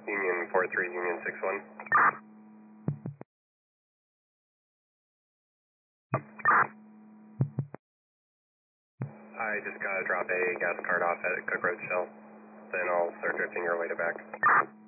Union 43, Union 61. I just gotta drop a gas card off at Cook Road Shell. Then I'll start drifting your way to back.